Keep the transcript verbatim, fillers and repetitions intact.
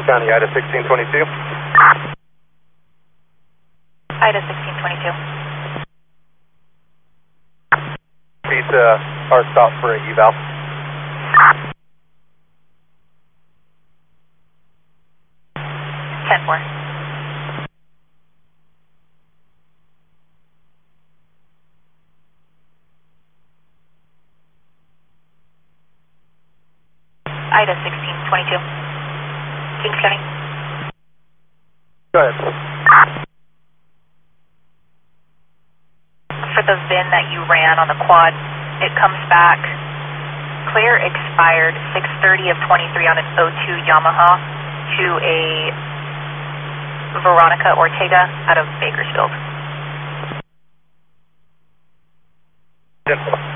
County, Ida sixteen twenty-two. Ida sixteen twenty-two. Pizza, hard stop for a eval. ten four. Ida sixteen twenty-two. Kings County. Go ahead. For the V I N that you ran on the quad, it comes back clear expired six thirty of twenty-three on an oh two Yamaha to a Veronica Ortega out of Bakersfield. ten four.